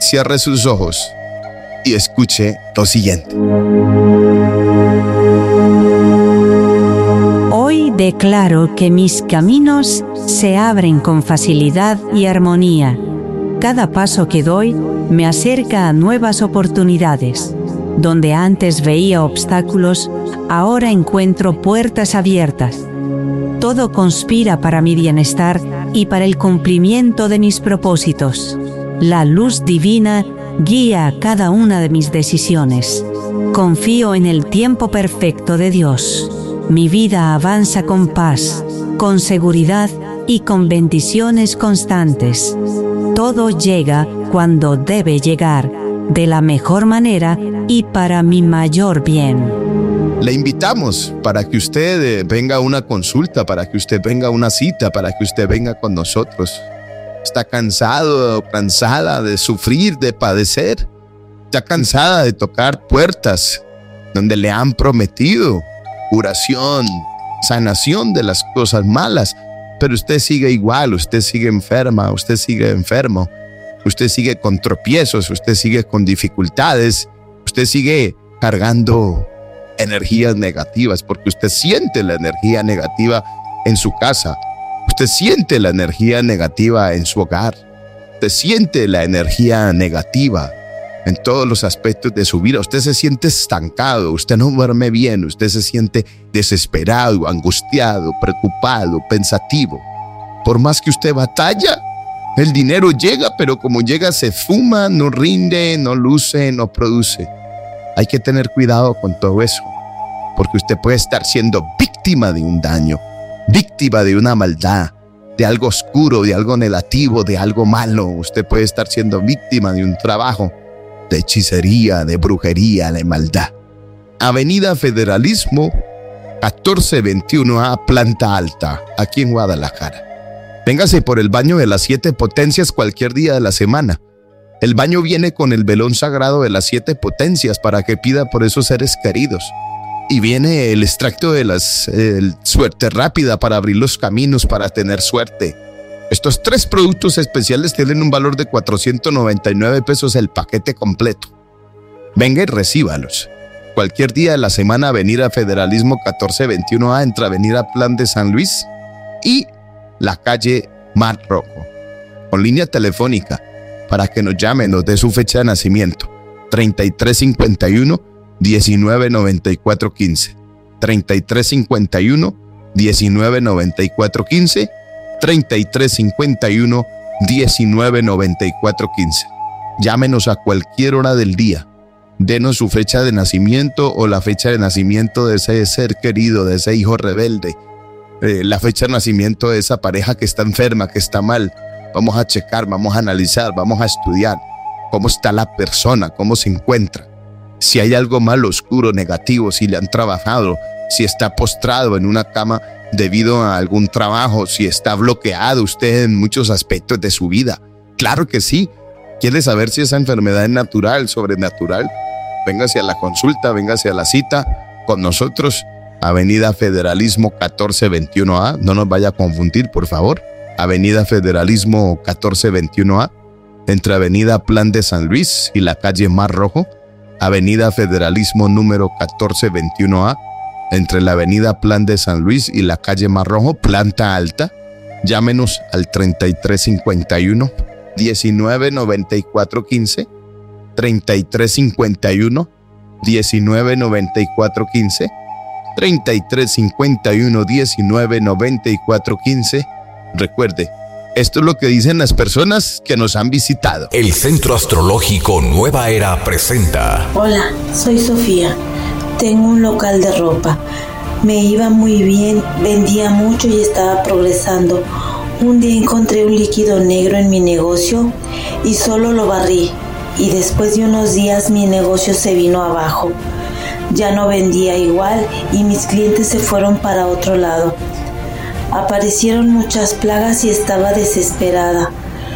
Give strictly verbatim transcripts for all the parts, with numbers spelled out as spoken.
cierre sus ojos y escuche lo siguiente. Hoy declaro que mis caminos se abren con facilidad y armonía. Cada paso que doy me acerca a nuevas oportunidades. Donde antes veía obstáculos, ahora encuentro puertas abiertas. Todo conspira para mi bienestar y para el cumplimiento de mis propósitos. La luz divina guía cada una de mis decisiones. Confío en el tiempo perfecto de Dios. Mi vida avanza con paz, con seguridad y con bendiciones constantes. Todo llega cuando debe llegar, de la mejor manera y para mi mayor bien. Le invitamos para que usted venga a una consulta, para que usted venga a una cita, para que usted venga con nosotros. ¿Está cansado o cansada de sufrir, de padecer? ¿Está cansada de tocar puertas donde le han prometido curación, sanación de las cosas malas? Pero usted sigue igual, usted sigue enferma, usted sigue enfermo, usted sigue con tropiezos, usted sigue con dificultades, usted sigue cargando energías negativas porque usted siente la energía negativa en su casa, usted siente la energía negativa en su hogar, usted siente la energía negativa en todos los aspectos de su vida, usted se siente estancado, usted no duerme bien, usted se siente desesperado, angustiado, preocupado, pensativo. Por más que usted batalla, el dinero llega, pero como llega se fuma, no rinde, no luce, no produce. Hay que tener cuidado con todo eso, porque usted puede estar siendo víctima de un daño, víctima de una maldad, de algo oscuro, de algo negativo, de algo malo. Usted puede estar siendo víctima de un trabajo de hechicería, de brujería, de maldad. Avenida Federalismo, catorce veintiuno A, planta alta, aquí en Guadalajara. Véngase por el baño de las siete potencias cualquier día de la semana. El baño viene con el velón sagrado de las siete potencias para que pida por esos seres queridos. Y viene el extracto de la suerte rápida para abrir los caminos para tener suerte. Estos tres productos especiales tienen un valor de cuatrocientos noventa y nueve pesos el paquete completo. Venga y recíbalos. Cualquier día de la semana, Avenida Federalismo catorce veintiuno A, entre Avenida Plan de San Luis y la calle Mar Rojo. Con línea telefónica para que nos llamen, nos dé su fecha de nacimiento. treinta y tres cincuenta y uno, diecinueve noventa y cuatro quince. treinta y tres cincuenta y uno, diecinueve noventa y cuatro quince. treinta y tres cincuenta y uno, diecinueve noventa y cuatro quince. Llámenos a cualquier hora del día. Denos su fecha de nacimiento o la fecha de nacimiento de ese ser querido, de ese hijo rebelde. Eh, la fecha de nacimiento de esa pareja que está enferma, que está mal. Vamos a checar, vamos a analizar, vamos a estudiar cómo está la persona, cómo se encuentra. Si hay algo malo, oscuro, negativo, si le han trabajado, si está postrado en una cama debido a algún trabajo, si está bloqueado usted en muchos aspectos de su vida. Claro que sí. ¿Quiere saber si esa enfermedad es natural, sobrenatural? Véngase a la consulta, véngase a la cita con nosotros. Avenida Federalismo catorce veintiuno A, no nos vaya a confundir, por favor. Avenida Federalismo catorce veintiuno A, entre Avenida Plan de San Luis y la calle Mar Rojo. Avenida Federalismo número catorce veintiuno A, entre la Avenida Plan de San Luis y la calle Mar Rojo, planta alta. Llámenos al treinta y tres cincuenta y uno, diecinueve noventa y cuatro quince. treinta y tres cincuenta y uno, diecinueve noventa y cuatro quince. treinta y tres cincuenta y uno, diecinueve noventa y cuatro quince. Recuerde, esto es lo que dicen las personas que nos han visitado. El Centro Astrológico Nueva Era presenta. Hola, soy Sofía. Tengo un local de ropa. Me iba muy bien, vendía mucho y estaba progresando. Un día encontré un líquido negro en mi negocio y solo lo barrí. Y después de unos días mi negocio se vino abajo. Ya no vendía igual y mis clientes se fueron para otro lado. Aparecieron muchas plagas y estaba desesperada.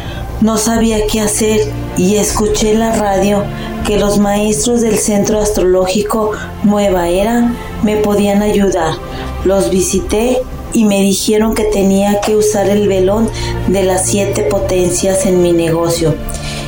No sabía qué hacer y escuché en la radio que los maestros del Centro Astrológico Nueva Era me podían ayudar. Los visité y me dijeron que tenía que usar el velón de las siete potencias en mi negocio